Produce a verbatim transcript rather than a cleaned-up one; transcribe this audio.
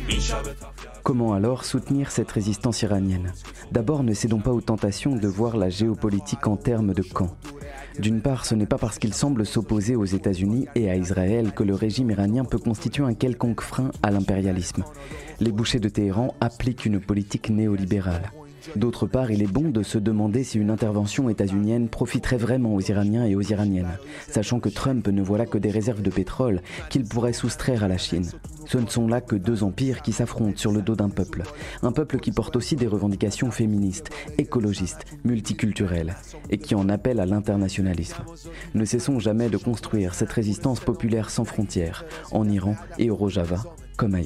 Comment alors soutenir cette résistance iranienne? D'abord, ne cédons pas aux tentations de voir la géopolitique en termes de camps. D'une part, ce n'est pas parce qu'il semble s'opposer aux États-Unis et à Israël que le régime iranien peut constituer un quelconque frein à l'impérialisme. Les bouchers de Téhéran appliquent une politique néolibérale. D'autre part, il est bon de se demander si une intervention états-unienne profiterait vraiment aux Iraniens et aux Iraniennes, sachant que Trump ne voit là que des réserves de pétrole qu'il pourrait soustraire à la Chine. Ce ne sont là que deux empires qui s'affrontent sur le dos d'un peuple. Un peuple qui porte aussi des revendications féministes, écologistes, multiculturelles, et qui en appelle à l'internationalisme. Ne cessons jamais de construire cette résistance populaire sans frontières, en Iran et au Rojava, comme ailleurs.